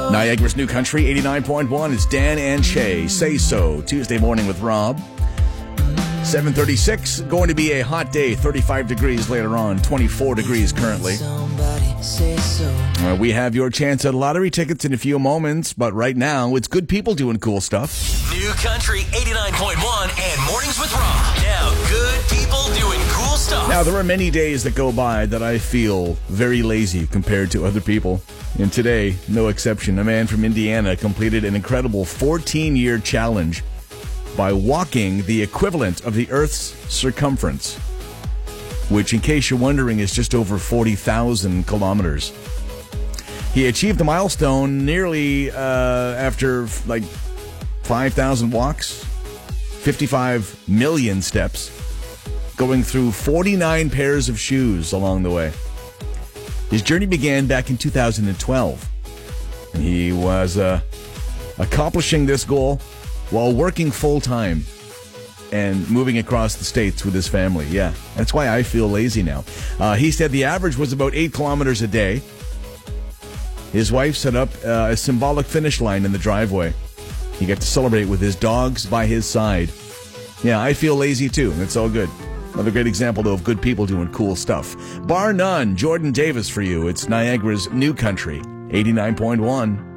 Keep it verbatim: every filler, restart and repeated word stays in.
Niagara's New Country, eighty-nine point one. It's Dan and Shay. Say So, Tuesday morning with Rob. seven thirty-six, going to be a hot day, thirty-five degrees later on, twenty-four degrees currently. Uh, we have your chance at lottery tickets in a few moments, but right now, it's good people doing cool stuff. New Country eighty-nine point one and Mornings with Rob. Now, good people doing cool stuff. Now, there are many days that go by that I feel very lazy compared to other people. And today, no exception. A man from Indiana completed an incredible fourteen-year challenge by walking the equivalent of the Earth's circumference, which, in case you're wondering, is just over forty thousand kilometers. He achieved the milestone nearly uh, after like five thousand walks, fifty-five million steps, going through forty-nine pairs of shoes along the way. His journey began back in two thousand twelve. And he was uh, accomplishing this goal while working full-time and moving across the states with his family. Yeah, that's why I feel lazy now. Uh, he said the average was about eight kilometers a day. His wife set up uh, a symbolic finish line in the driveway. He got to celebrate with his dogs by his side. Yeah, I feel lazy too, and it's all good. Another great example, though, of good people doing cool stuff. Bar none, Jordan Davis for you. It's Niagara's New Country, eighty-nine point one.